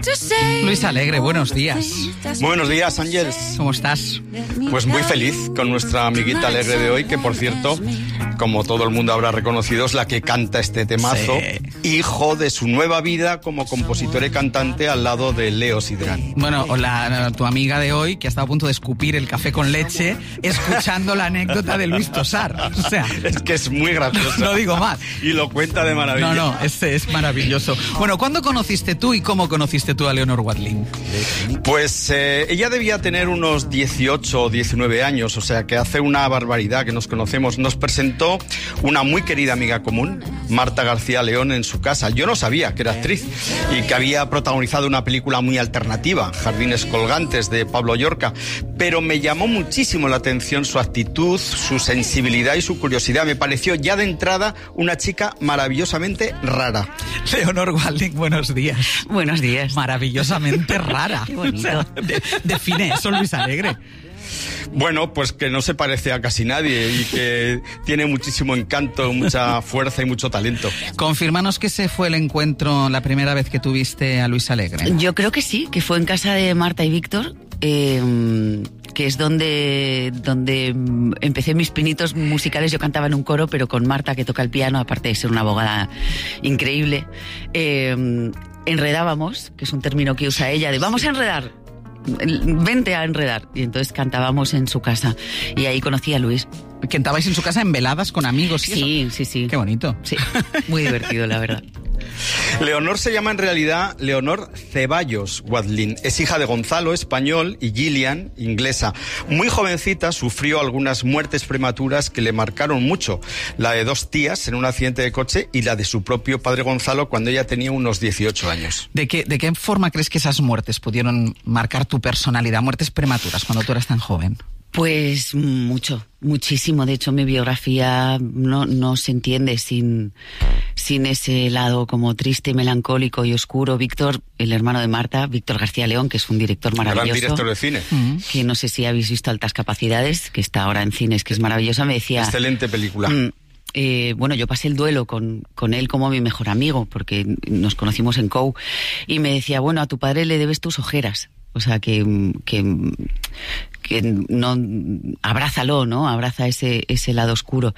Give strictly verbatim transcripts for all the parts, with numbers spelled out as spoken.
Luis Alegre, buenos días. Buenos días, Ángeles. ¿Cómo estás? Pues muy feliz con nuestra amiguita Alegre de hoy, que por cierto, como todo el mundo habrá reconocido, es la que canta este temazo, sí. Hijo de su nueva vida como compositor y cantante al lado de Leo Sidran. Bueno, o la, tu amiga de hoy, que ha estado a punto de escupir el café con leche, escuchando la anécdota de Luis Tosar. O sea, es que es muy gracioso. No digo más. Y lo cuenta de maravilla. No, no, es, es maravilloso. Bueno, ¿cuándo conociste tú y cómo conociste tú a Leonor Watling? Pues eh, ella debía tener unos dieciocho o diecinueve años, o sea que hace una barbaridad que nos conocemos. Nos presentó una muy querida amiga común, Marta García León, en su casa. Yo no sabía que era actriz y que había protagonizado una película muy alternativa, Jardines Colgantes, de Pablo Llorca, pero me llamó muchísimo la atención su actitud, su sensibilidad y su curiosidad. Me pareció ya de entrada una chica maravillosamente rara. Leonor Watling, buenos días. Buenos días. Maravillosamente rara. Qué bonito. O sea, de, define eso, Luis Alegre. Bueno, pues que no se parece a casi nadie y que tiene muchísimo encanto, mucha fuerza y mucho talento. Confírmanos que ese fue el encuentro, la primera vez que tuviste a Luis Alegre. Yo creo que sí, que fue en casa de Marta y Víctor, eh, que es donde, donde empecé mis pinitos musicales. Yo cantaba en un coro, pero con Marta, que toca el piano, aparte de ser una abogada increíble. Eh, enredábamos, que es un término que usa ella, de vamos a enredar. Vente a enredar. Y entonces cantábamos en su casa y ahí conocí a Luis. ¿Cantabais en su casa en veladas con amigos y sí, eso? Sí, sí. Qué bonito. Sí, muy divertido, la verdad. Leonor se llama en realidad Leonor Ceballos Watling. Es hija de Gonzalo, español, y Gillian, inglesa. Muy jovencita sufrió algunas muertes prematuras que le marcaron mucho. La de dos tías en un accidente de coche y la de su propio padre Gonzalo cuando ella tenía unos dieciocho años. ¿De qué, de qué forma crees que esas muertes pudieron marcar tu personalidad? Muertes prematuras cuando tú eras tan joven. Pues mucho, muchísimo. De hecho, mi biografía no, no se entiende sin, sin ese lado como triste, melancólico y oscuro. Víctor, el hermano de Marta, Víctor García León, que es un director maravilloso. Gran director de cine. Uh-huh. Que no sé si habéis visto Altas Capacidades, que está ahora en cines, que es maravillosa. Me decía... Excelente película. Mm, Eh, bueno, yo pasé el duelo con, con él como mi mejor amigo, porque nos conocimos en C O U, y me decía, bueno, a tu padre le debes tus ojeras. O sea, que, que, que no, abrázalo, ¿no? Abraza ese, ese lado oscuro.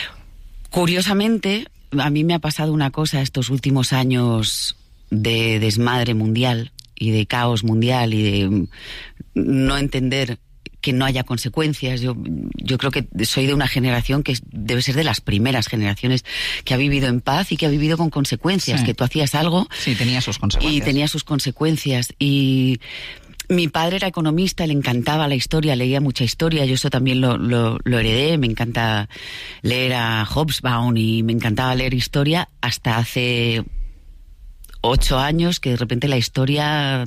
Curiosamente, a mí me ha pasado una cosa estos últimos años de desmadre mundial y de caos mundial y de no entender que no haya consecuencias. Yo, yo creo que soy de una generación que debe ser de las primeras generaciones que ha vivido en paz y que ha vivido con consecuencias, sí. Que tú hacías algo... Sí, tenía sus consecuencias. Y tenía sus consecuencias. Y mi padre era economista, le encantaba la historia, leía mucha historia, yo eso también lo, lo, lo heredé, me encanta leer a Hobsbawm y me encantaba leer historia hasta hace... ocho años que de repente la historia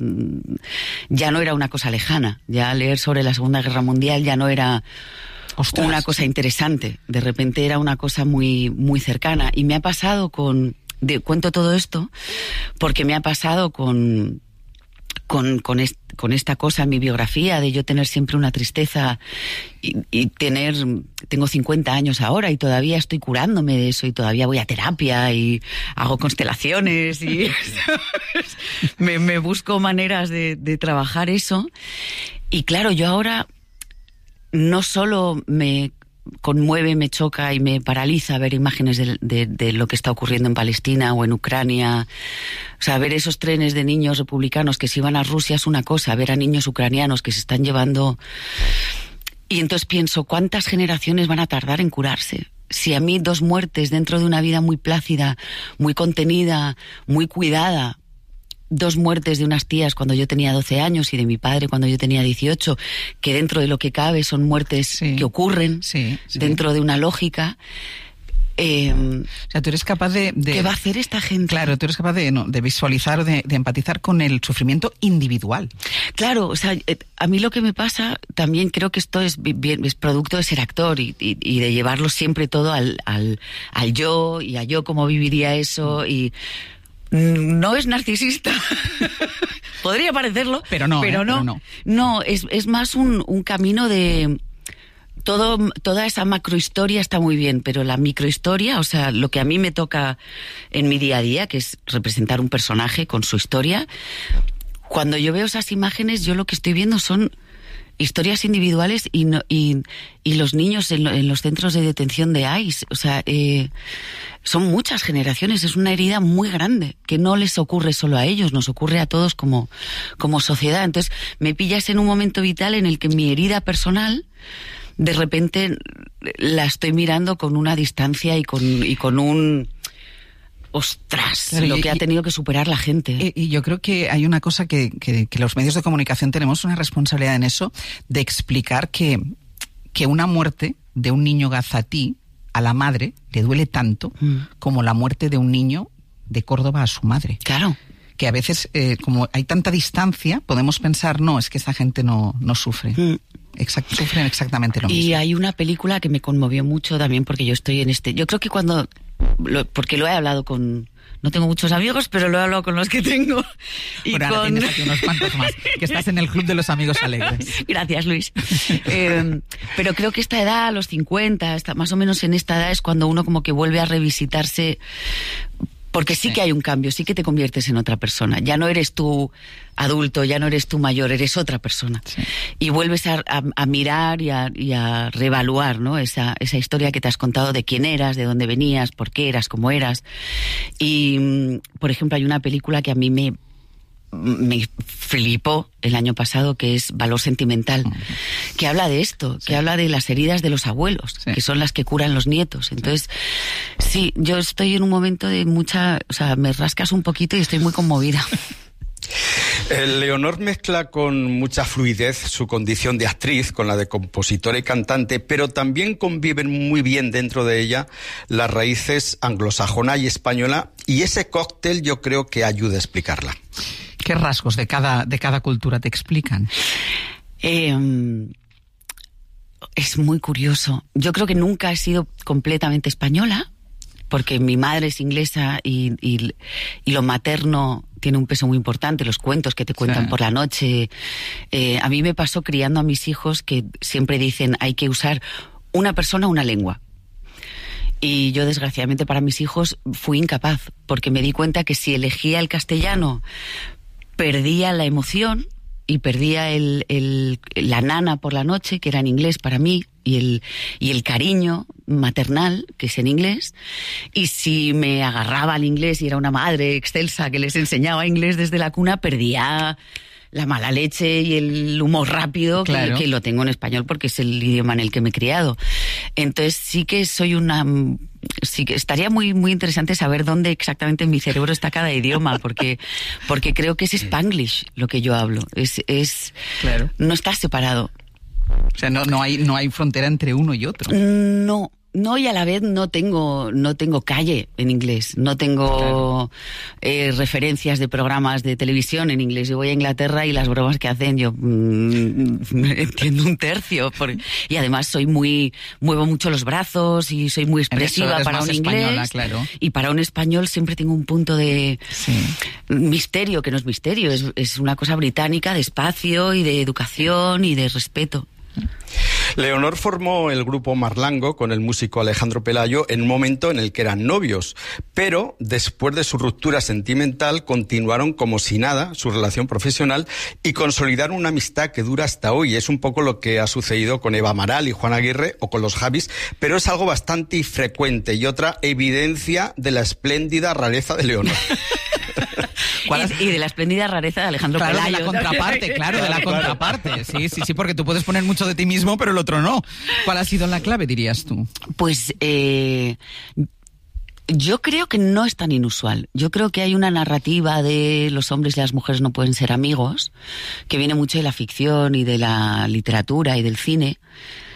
ya no era una cosa lejana, ya leer sobre la Segunda Guerra Mundial ya no era Ostras, una cosa interesante, de repente era una cosa muy, muy cercana. Y me ha pasado con, de, cuento todo esto porque me ha pasado con, con, con, est, con esta cosa en mi biografía de yo tener siempre una tristeza y, y tener, tengo cincuenta años ahora y todavía estoy curándome de eso y todavía voy a terapia y hago constelaciones y me, me busco maneras de, de trabajar eso. Y claro, yo ahora no solo me conmueve, me choca y me paraliza ver imágenes de, de, de lo que está ocurriendo en Palestina o en Ucrania. O sea, ver esos trenes de niños republicanos que se iban a Rusia es una cosa, ver a niños ucranianos que se están llevando... Y entonces pienso, ¿cuántas generaciones van a tardar en curarse? Si a mí dos muertes dentro de una vida muy plácida, muy contenida, muy cuidada, dos muertes de unas tías cuando yo tenía doce años y de mi padre cuando yo tenía dieciocho, que dentro de lo que cabe son muertes sí, que ocurren sí, sí. dentro de una lógica. Eh, o sea, tú eres capaz de, de... ¿Qué va a hacer esta gente? Claro, tú eres capaz de, no, de visualizar, de, de empatizar con el sufrimiento individual. Claro, o sea, a mí lo que me pasa, también creo que esto es, bien, es producto de ser actor y, y, y de llevarlo siempre todo al, al, al yo y a yo cómo viviría eso y... No es narcisista. Podría parecerlo, pero no. Pero eh, no. Pero no. no, es, es más un, un camino de... Todo, toda esa macrohistoria está muy bien, pero la microhistoria, o sea, lo que a mí me toca en mi día a día, que es representar un personaje con su historia, cuando yo veo esas imágenes, yo lo que estoy viendo son historias individuales y no, y, y los niños en, lo, en los centros de detención de I C E. O sea, eh, son muchas generaciones, es una herida muy grande, que no les ocurre solo a ellos, nos ocurre a todos como, como sociedad. Entonces, me pillas en un momento vital en el que mi herida personal, de repente, la estoy mirando con una distancia y con, y con un... Ostras, claro, lo y, que ha tenido que superar la gente. Y, y yo creo que hay una cosa que, que, que los medios de comunicación tenemos una responsabilidad en eso, de explicar que, que una muerte de un niño gazatí a la madre le duele tanto mm. como la muerte de un niño de Córdoba a su madre. Claro. Que a veces, eh, como hay tanta distancia, podemos pensar, no, es que esa gente no, no sufre. Mm. Exact, sufren exactamente lo mismo. Y hay una película que me conmovió mucho también, porque yo estoy en este... Yo creo que cuando... Lo, porque lo he hablado con... No tengo muchos amigos, pero lo he hablado con los que tengo. Y bueno, con... ahora tienes aquí unos cuantos más, que estás en el club de los amigos alegres. Gracias, Luis. eh, pero creo que esta edad, a los cincuenta, está, más o menos en esta edad, es cuando uno como que vuelve a revisitarse... Porque sí, sí que hay un cambio, sí que te conviertes en otra persona. Ya no eres tú adulto, ya no eres tú mayor, eres otra persona. Sí. Y vuelves a, a, a mirar y a, y a reevaluar, ¿no? Esa, esa historia que te has contado de quién eras, de dónde venías, por qué eras, cómo eras. Y, por ejemplo, hay una película que a mí me... me flipó el año pasado, que es Valor Sentimental, uh-huh. que habla de esto, sí. que habla de las heridas de los abuelos, sí. que son las que curan los nietos. Entonces, sí, yo estoy en un momento de mucha... O sea, me rascas un poquito y estoy muy conmovida. Leonor mezcla con mucha fluidez su condición de actriz con la de compositora y cantante, pero también conviven muy bien dentro de ella las raíces anglosajona y española, y ese cóctel yo creo que ayuda a explicarla. ¿Qué rasgos de cada, de cada cultura te explican? Eh, es muy curioso. Yo creo que nunca he sido completamente española, porque mi madre es inglesa y, y, y lo materno tiene un peso muy importante, los cuentos que te cuentan sí. por la noche. Eh, a mí me pasó criando a mis hijos que siempre dicen hay que usar una persona, una lengua. Y yo, desgraciadamente para mis hijos, fui incapaz, porque me di cuenta que si elegía el castellano, perdía la emoción y perdía el, el, la nana por la noche, que era en inglés para mí, y el, y el cariño maternal, que es en inglés. Y si me agarraba al inglés y era una madre excelsa que les enseñaba inglés desde la cuna, perdía la mala leche y el humor rápido, claro. que, que lo tengo en español porque es el idioma en el que me he criado. Entonces sí que soy una... Sí que estaría muy muy interesante saber dónde exactamente en mi cerebro está cada idioma, porque porque creo que es Spanglish lo que yo hablo. Es es claro. No está separado. O sea, no no hay no hay frontera entre uno y otro. No. No, y a la vez no tengo no tengo calle en inglés, no tengo claro. eh, referencias de programas de televisión en inglés. Yo voy a Inglaterra y las bromas que hacen yo mmm, entiendo un tercio. Por, y además soy muy muevo mucho los brazos y soy muy expresiva para un inglés. Claro. Y para un español siempre tengo un punto de sí. misterio, que no es misterio, es, es una cosa británica de espacio y de educación y de respeto. Leonor formó el grupo Marlango con el músico Alejandro Pelayo en un momento en el que eran novios, pero después de su ruptura sentimental continuaron como si nada su relación profesional y consolidaron una amistad que dura hasta hoy. Es un poco lo que ha sucedido con Eva Amaral y Juan Aguirre o con los Javis, pero es algo bastante infrecuente y otra evidencia de la espléndida rareza de Leonor. Y, y de la espléndida rareza de Alejandro claro, Pelayo. De la contraparte, claro, de la contraparte. Sí, sí, sí, porque tú puedes poner mucho de ti mismo, pero el otro no. ¿Cuál ha sido la clave, dirías tú? Pues eh, yo creo que no es tan inusual. Yo creo que hay una narrativa de los hombres y las mujeres no pueden ser amigos, que viene mucho de la ficción y de la literatura y del cine.